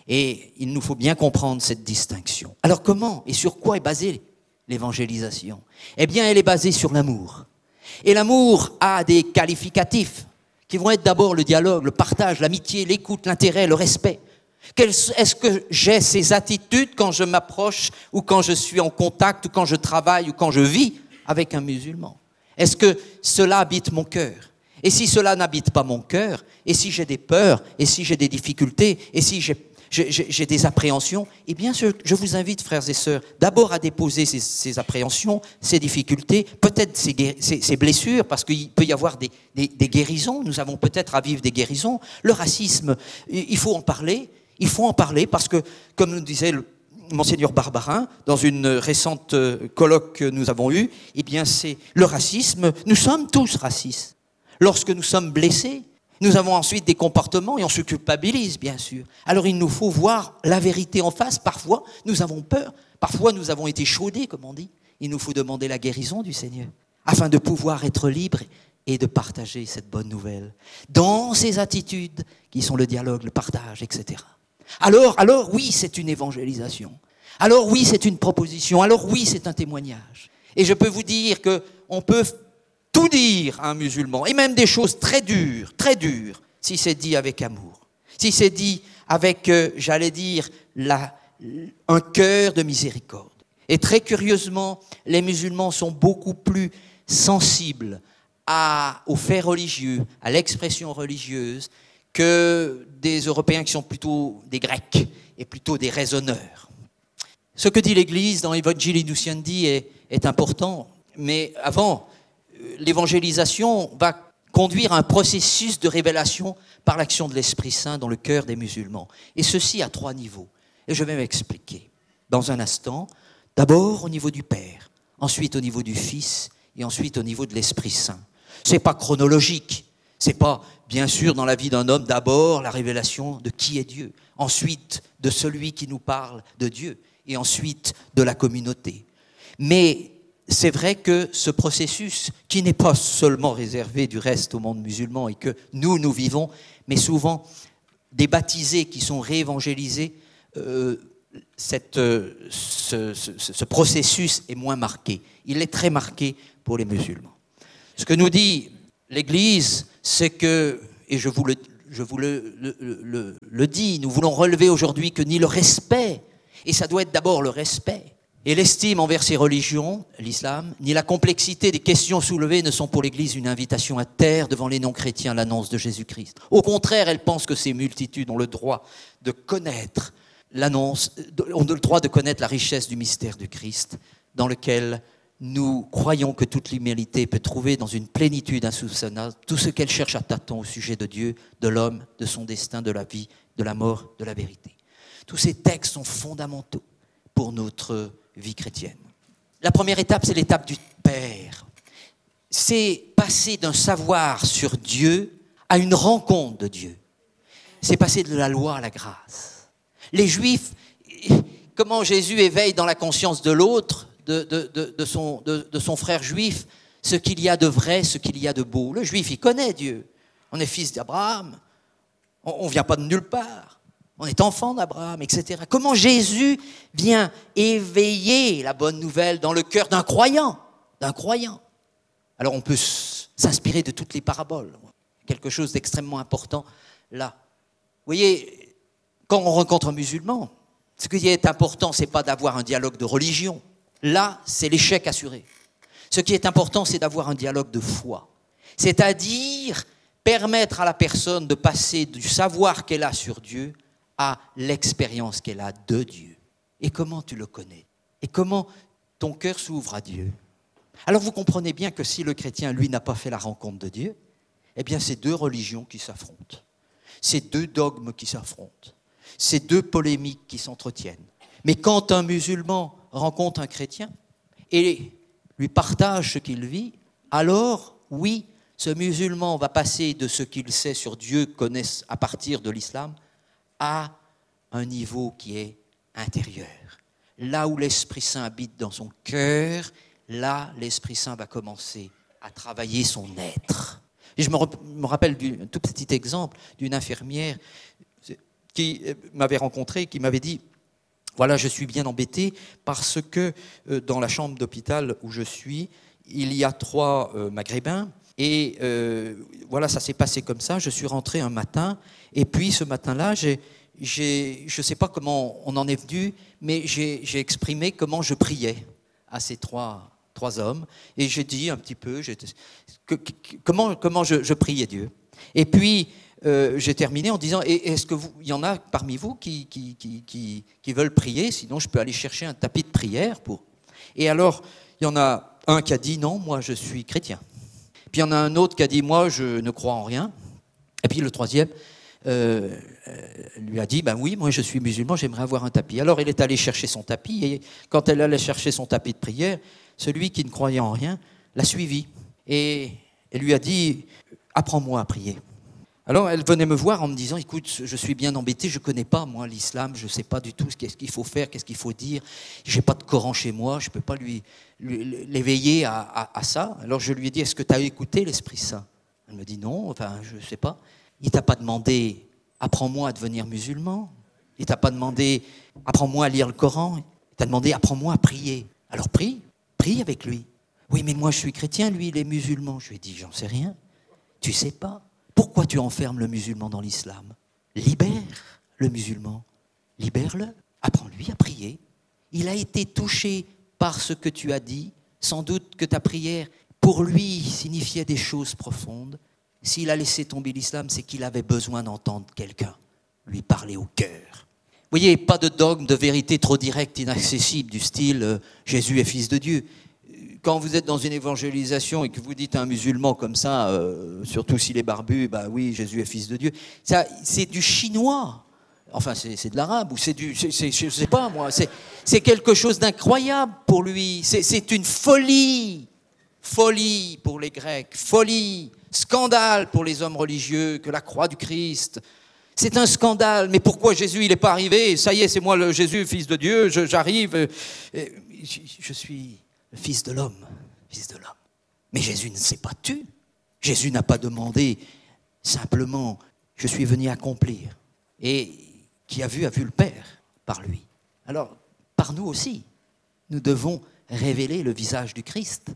Et il nous faut bien comprendre cette distinction. Alors comment et sur quoi est basée l'évangélisation ? Eh bien, elle est basée sur l'amour. Et l'amour a des qualificatifs qui vont être d'abord le dialogue, le partage, l'amitié, l'écoute, l'intérêt, le respect. Est-ce que j'ai ces attitudes quand je m'approche ou quand je suis en contact ou quand je travaille ou quand je vis avec un musulman ? Est-ce que cela habite mon cœur ? Et si cela n'habite pas mon cœur, et si j'ai des peurs, et si j'ai des difficultés, et si j'ai J'ai, j'ai, j'ai des appréhensions, eh bien je, je vous invite, frères et sœurs, d'abord à déposer ces, ces appréhensions, ces difficultés, peut-être ces, ces, ces blessures, parce qu'il peut y avoir des, des, des guérisons, nous avons peut-être à vivre des guérisons. Le racisme, il faut en parler, il faut en parler, parce que, comme nous disait le Monseigneur Barbarin, dans une récente colloque que nous avons eue, eh bien c'est le racisme, nous sommes tous racistes. Lorsque nous sommes blessés, nous avons ensuite des comportements et on se culpabilise, bien sûr. Alors il nous faut voir la vérité en face. Parfois, nous avons peur. Parfois, nous avons été chaudés, comme on dit. Il nous faut demander la guérison du Seigneur, afin de pouvoir être libres et de partager cette bonne nouvelle dans ces attitudes qui sont le dialogue, le partage, et cetera. Alors, alors oui, c'est une évangélisation. Alors oui, c'est une proposition. Alors oui, c'est un témoignage. Et je peux vous dire qu'on peut tout dire à un musulman, et même des choses très dures, très dures, si c'est dit avec amour, si c'est dit avec, euh, j'allais dire, la, un cœur de miséricorde. Et très curieusement, les musulmans sont beaucoup plus sensibles à, aux faits religieux, à l'expression religieuse, que des Européens qui sont plutôt des Grecs et plutôt des raisonneurs. Ce que dit l'Église dans Evangelii Nuntiandi est, est important, mais avant, l'évangélisation va conduire à un processus de révélation par l'action de l'Esprit Saint dans le cœur des musulmans. Et ceci à trois niveaux. Et je vais m'expliquer dans un instant. D'abord au niveau du Père, ensuite au niveau du Fils et ensuite au niveau de l'Esprit Saint. Ce n'est pas chronologique. Ce n'est pas, bien sûr, dans la vie d'un homme, d'abord la révélation de qui est Dieu, ensuite de celui qui nous parle de Dieu et ensuite de la communauté. Mais c'est vrai que ce processus, qui n'est pas seulement réservé du reste au monde musulman et que nous, nous vivons, mais souvent, des baptisés qui sont réévangélisés, euh, cette, euh, ce, ce, ce processus est moins marqué. Il est très marqué pour les musulmans. Ce que nous dit l'Église, c'est que, et je vous le, je vous le, le, le, le dis, nous voulons relever aujourd'hui que ni le respect, et ça doit être d'abord le respect, et l'estime envers ces religions, l'islam, ni la complexité des questions soulevées ne sont pour l'Église une invitation à taire devant les non-chrétiens l'annonce de Jésus-Christ. Au contraire, elle pense que ces multitudes ont le droit de connaître l'annonce, ont le droit de connaître la richesse du mystère du Christ, dans lequel nous croyons que toute l'humanité peut trouver dans une plénitude insoupçonnable tout ce qu'elle cherche à tâtons au sujet de Dieu, de l'homme, de son destin, de la vie, de la mort, de la vérité. Tous ces textes sont fondamentaux pour notre vie chrétienne. La première étape, c'est l'étape du Père. C'est passer d'un savoir sur Dieu à une rencontre de Dieu. C'est passer de la loi à la grâce. Les Juifs, comment Jésus éveille dans la conscience de l'autre, de, de, de, de, son, de, de son frère juif, ce qu'il y a de vrai, ce qu'il y a de beau. Le Juif, il connaît Dieu. On est fils d'Abraham. On ne vient pas de nulle part. On est enfant d'Abraham, et cetera. Comment Jésus vient éveiller la bonne nouvelle dans le cœur d'un croyant, d'un croyant. Alors on peut s'inspirer de toutes les paraboles. Quelque chose d'extrêmement important là. Vous voyez, quand on rencontre un musulman, ce qui est important, ce n'est pas d'avoir un dialogue de religion. Là, c'est l'échec assuré. Ce qui est important, c'est d'avoir un dialogue de foi. C'est-à-dire permettre à la personne de passer du savoir qu'elle a sur Dieu à l'expérience qu'elle a de Dieu. Et comment tu le connais? Et comment ton cœur s'ouvre à Dieu? Alors vous comprenez bien que si le chrétien, lui, n'a pas fait la rencontre de Dieu, eh bien c'est deux religions qui s'affrontent. C'est deux dogmes qui s'affrontent. C'est deux polémiques qui s'entretiennent. Mais quand un musulman rencontre un chrétien et lui partage ce qu'il vit, alors, oui, ce musulman va passer de ce qu'il sait sur Dieu, connaît à partir de l'islam, à un niveau qui est intérieur. Là où l'Esprit Saint habite dans son cœur, là, l'Esprit Saint va commencer à travailler son être. Et je me rappelle d'un tout petit exemple d'une infirmière qui m'avait rencontré, qui m'avait dit « Voilà, je suis bien embêté parce que dans la chambre d'hôpital où je suis, il y a trois euh, maghrébins. Et euh, voilà, ça s'est passé comme ça. Je suis rentré un matin, et puis ce matin-là, j'ai, j'ai, je ne sais pas comment on en est venu, mais j'ai, j'ai exprimé comment je priais à ces trois, trois hommes. Et j'ai dit un petit peu j'ai, que, que, comment, comment je, je priais Dieu. Et puis, euh, j'ai terminé en disant, et, est-ce qu'il y en a parmi vous qui, qui, qui, qui, qui veulent prier? Sinon, je peux aller chercher un tapis de prière pour... Et alors, il y en a un qui a dit, non, moi, je suis chrétien. Puis il y en a un autre qui a dit, moi, je ne crois en rien. Et puis le troisième euh, lui a dit, ben oui, moi, je suis musulman, j'aimerais avoir un tapis. Alors, il est allé chercher son tapis, et quand elle allait chercher son tapis de prière, celui qui ne croyait en rien l'a suivi. Et elle lui a dit, apprends-moi à prier. Alors, elle venait me voir en me disant, écoute, je suis bien embêté, je ne connais pas, moi, l'islam, je ne sais pas du tout qu'est-ce qu'il faut faire, qu'est-ce qu'il faut dire. Je n'ai pas de Coran chez moi, je ne peux pas lui, lui, l'éveiller à, à, à ça. Alors, je lui ai dit, est-ce que tu as écouté l'Esprit Saint? Elle me dit, non, enfin, je ne sais pas. Il ne t'a pas demandé, apprends-moi à devenir musulman. Il ne t'a pas demandé, apprends-moi à lire le Coran. Il t'a demandé, apprends-moi à prier. Alors, prie, prie avec lui. Oui, mais moi, je suis chrétien, lui, il est musulman. Je lui ai dit, j'en sais rien. Tu ne sais pas. Pourquoi tu enfermes le musulman dans l'islam? Libère le musulman, libère-le, apprends-lui à prier. Il a été touché par ce que tu as dit, sans doute que ta prière, pour lui, signifiait des choses profondes. S'il a laissé tomber l'islam, c'est qu'il avait besoin d'entendre quelqu'un lui parler au cœur. Vous voyez, pas de dogme, de vérité trop directe, inaccessible, du style euh, « Jésus est fils de Dieu ». Quand vous êtes dans une évangélisation et que vous dites à un musulman comme ça, euh, surtout s'il est barbu, bah oui, Jésus est fils de Dieu, ça, c'est du chinois. Enfin, c'est, c'est de l'arabe, ou c'est du... C'est, c'est, je ne sais pas, moi. C'est, c'est quelque chose d'incroyable pour lui. C'est, c'est une folie. Folie pour les Grecs. Folie. Scandale pour les hommes religieux que la croix du Christ. C'est un scandale. Mais pourquoi Jésus, il n'est pas arrivé? Ça y est, c'est moi le Jésus, fils de Dieu. Je, j'arrive. Euh, je, je suis... le fils de l'homme, fils de l'homme. Mais Jésus ne s'est pas tu. Jésus n'a pas demandé simplement, je suis venu accomplir. Et qui a vu, a vu le Père par lui. Alors, par nous aussi, nous devons révéler le visage du Christ.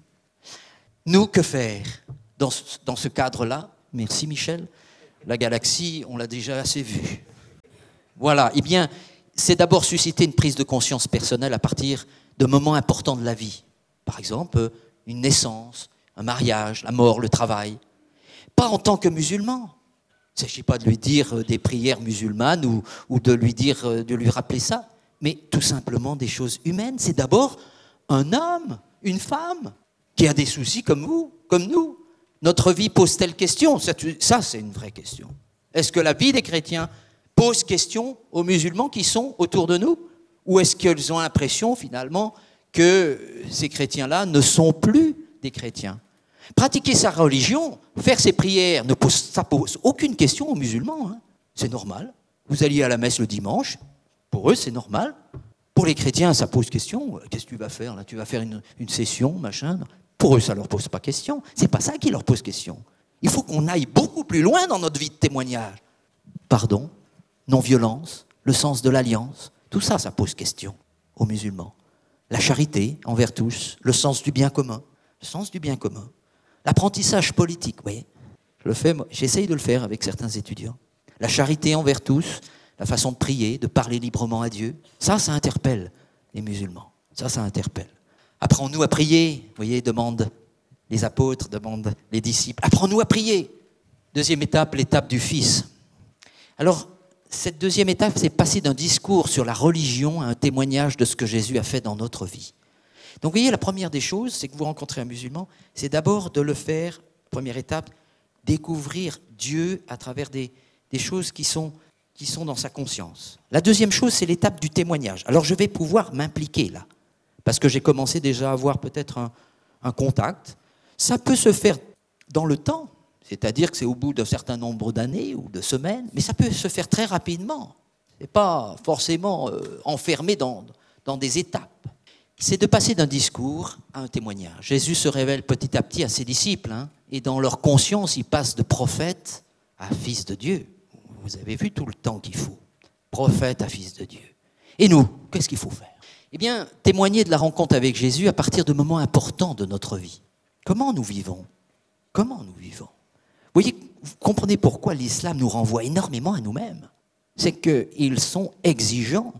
Nous, que faire dans ce, dans ce cadre-là? Merci Michel. La galaxie, on l'a déjà assez vue. Voilà, eh bien, c'est d'abord susciter une prise de conscience personnelle à partir de moments importants de la vie. Par exemple, une naissance, un mariage, la mort, le travail. Pas en tant que musulman. Il ne s'agit pas de lui dire des prières musulmanes ou, ou de lui dire, de lui rappeler ça, mais tout simplement des choses humaines. C'est d'abord un homme, une femme, qui a des soucis comme vous, comme nous. Notre vie pose telle question? Ça, ça, c'est une vraie question. Est-ce que la vie des chrétiens pose question aux musulmans qui sont autour de nous? Ou est-ce qu'ils ont l'impression, finalement, que ces chrétiens-là ne sont plus des chrétiens? Pratiquer sa religion, faire ses prières, ne pose, ça pose aucune question aux musulmans. Hein. C'est normal. Vous alliez à la messe le dimanche, pour eux, c'est normal. Pour les chrétiens, ça pose question. Qu'est-ce que tu vas faire là? Tu vas faire une, une session, machin? Pour eux, ça ne leur pose pas question. C'est pas ça qui leur pose question. Il faut qu'on aille beaucoup plus loin dans notre vie de témoignage. Pardon, non-violence, le sens de l'alliance, tout ça, ça pose question aux musulmans. La charité envers tous, le sens du bien commun, le sens du bien commun. L'apprentissage politique, vous voyez, je le fais, j'essaye de le faire avec certains étudiants. La charité envers tous, la façon de prier, de parler librement à Dieu, ça, ça interpelle les musulmans. Ça, ça interpelle. Apprends-nous à prier, vous voyez, demandent les apôtres, demandent les disciples. Apprends-nous à prier. Deuxième étape, l'étape du Fils. Alors, cette deuxième étape, c'est passer d'un discours sur la religion à un témoignage de ce que Jésus a fait dans notre vie. Donc, vous voyez, la première des choses, c'est que vous rencontrez un musulman, c'est d'abord de le faire, première étape, découvrir Dieu à travers des, des choses qui sont, qui sont dans sa conscience. La deuxième chose, c'est l'étape du témoignage. Alors, je vais pouvoir m'impliquer là, parce que j'ai commencé déjà à avoir peut-être un, un contact. Ça peut se faire dans le temps, c'est-à-dire que c'est au bout d'un certain nombre d'années ou de semaines, mais ça peut se faire très rapidement. Ce n'est pas forcément euh, enfermé dans, dans des étapes. C'est de passer d'un discours à un témoignage. Jésus se révèle petit à petit à ses disciples, hein, et dans leur conscience, il passe de prophète à fils de Dieu. Vous avez vu tout le temps qu'il faut. Prophète à fils de Dieu. Et nous, qu'est-ce qu'il faut faire? Eh bien, témoigner de la rencontre avec Jésus à partir de moments importants de notre vie. Comment nous vivons? Comment nous vivons? Vous voyez, vous comprenez pourquoi l'islam nous renvoie énormément à nous-mêmes. C'est qu'ils sont exigeants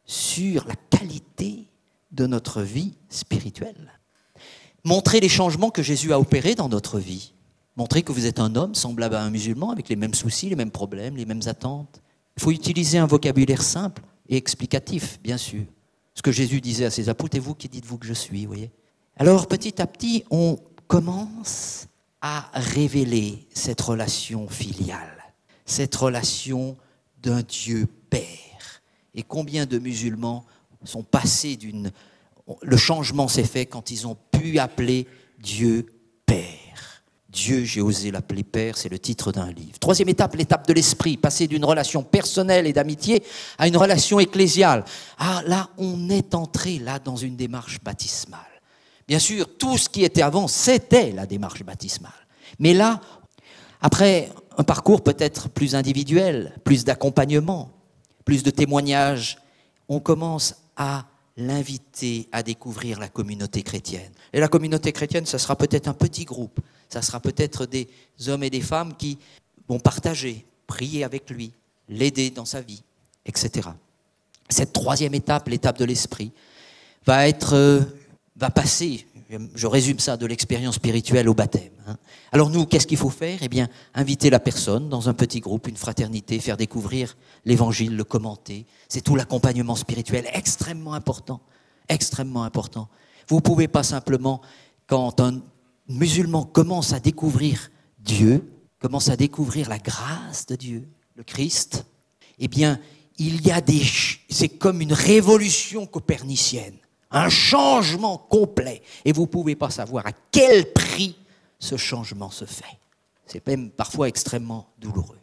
sur la qualité de notre vie spirituelle. Montrer les changements que Jésus a opérés dans notre vie. Montrer que vous êtes un homme semblable à un musulman avec les mêmes soucis, les mêmes problèmes, les mêmes attentes. Il faut utiliser un vocabulaire simple et explicatif, bien sûr. Ce que Jésus disait à ses apôtres, et vous, qui dites-vous que je suis, vous voyez? Alors, petit à petit, on commence à révéler cette relation filiale, cette relation d'un Dieu Père. Et combien de musulmans sont passés d'une... Le changement s'est fait quand ils ont pu appeler Dieu Père. Dieu, j'ai osé l'appeler Père, c'est le titre d'un livre. Troisième étape, l'étape de l'esprit, passer d'une relation personnelle et d'amitié à une relation ecclésiale. Ah, là, on est entré là dans une démarche baptismale. Bien sûr, tout ce qui était avant, c'était la démarche baptismale. Mais là, après un parcours peut-être plus individuel, plus d'accompagnement, plus de témoignages, on commence à l'inviter à découvrir la communauté chrétienne. Et la communauté chrétienne, ça sera peut-être un petit groupe, ça sera peut-être des hommes et des femmes qui vont partager, prier avec lui, l'aider dans sa vie, et cetera. Cette troisième étape, l'étape de l'esprit, va être, euh, va passer, je résume ça, de l'expérience spirituelle au baptême. Hein. Alors nous, qu'est-ce qu'il faut faire? Eh bien, inviter la personne dans un petit groupe, une fraternité, faire découvrir l'évangile, le commenter. C'est tout l'accompagnement spirituel extrêmement important, extrêmement important. Vous ne pouvez pas simplement, quand un musulman commence à découvrir Dieu, commence à découvrir la grâce de Dieu, le Christ, eh bien, il y a des... C'est comme une révolution copernicienne. Un changement complet. Et vous ne pouvez pas savoir à quel prix ce changement se fait. C'est même parfois extrêmement douloureux.